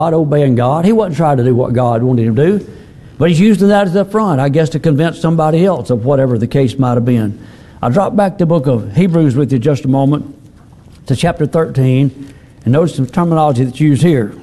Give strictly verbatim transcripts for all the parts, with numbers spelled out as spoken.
God, obeying God. He wasn't trying to do what God wanted him to do, but he's using that as a front, I guess, to convince somebody else of whatever the case might have been. I'll drop back to the book of Hebrews with you just a moment, to chapter thirteen, and notice some terminology that's used here.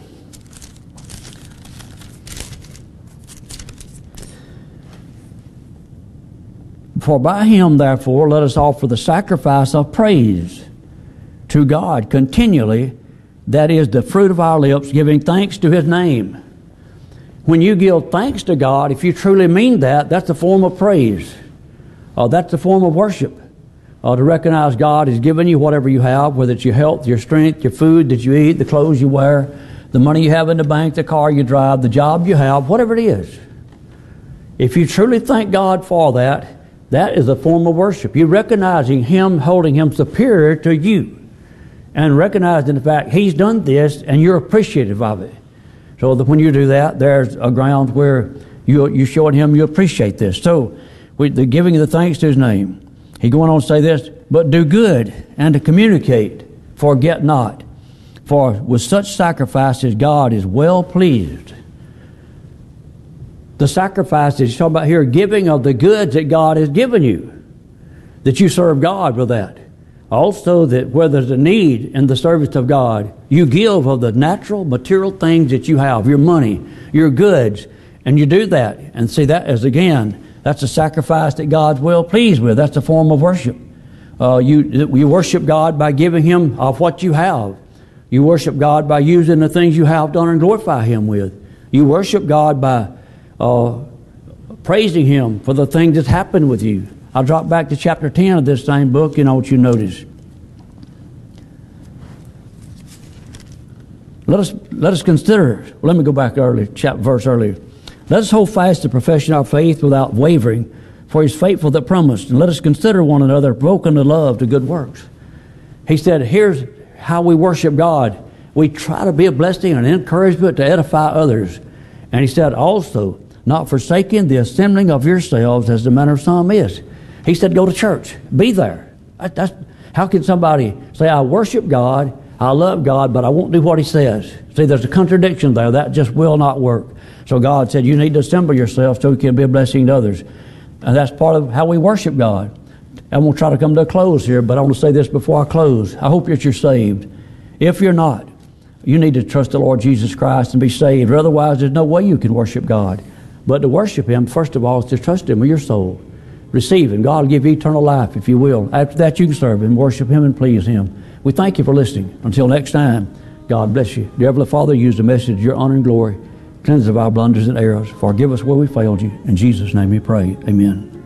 For by him, therefore, let us offer the sacrifice of praise to God continually, that is the fruit of our lips, giving thanks to his name. When you give thanks to God, if you truly mean that, that's a form of praise. Uh, that's a form of worship. Uh, to recognize God has given you whatever you have, whether it's your health, your strength, your food that you eat, the clothes you wear, the money you have in the bank, the car you drive, the job you have, whatever it is. If you truly thank God for that, that is a form of worship. You're recognizing him, holding him superior to you, and recognizing the fact he's done this and you're appreciative of it. So that when you do that, there's a ground where you, you're showing him you appreciate this. So we, the giving of the thanks to his name. He going on to say this, but do good and to communicate, forget not. For with such sacrifices God is well pleased. The sacrifices he's talking about here, giving of the goods that God has given you, that you serve God with that. Also that where there's a need in the service of God, you give of the natural material things that you have, your money, your goods, and you do that. And see, that is, again, that's a sacrifice that God's well pleased with. That's a form of worship. Uh, you, you worship God by giving him of what you have. You worship God by using the things you have done and glorify him with. You worship God by uh, praising him for the things that's happened with you. I'll drop back to chapter ten of this same book, and I want you to notice. Let us let us consider, let me go back earlier, chapter verse earlier. Let us hold fast the profession of our faith without wavering, for he's faithful that promised. And let us consider one another broken to love to good works. He said, here's how we worship God. We try to be a blessing and encouragement to edify others. And he said also, not forsaking the assembling of yourselves as the manner of some is. He said, go to church. Be there. That, that's, how can somebody say, I worship God, I love God, but I won't do what he says? See, there's a contradiction there. That just will not work. So God said, you need to assemble yourself so you can be a blessing to others. And that's part of how we worship God. I'm going to try to come to a close here, but I want to say this before I close. I hope that you're saved. If you're not, you need to trust the Lord Jesus Christ and be saved. Or otherwise, there's no way you can worship God. But to worship him, first of all, is to trust him with your soul. Receive him. God will give you eternal life if you will. After that, you can serve him, worship him, and please him. We thank you for listening. Until next time, God bless you. Dear Heavenly Father, use the message of your honor and glory. Cleanse of our blunders and errors. Forgive us where we failed you. In Jesus' name we pray. Amen.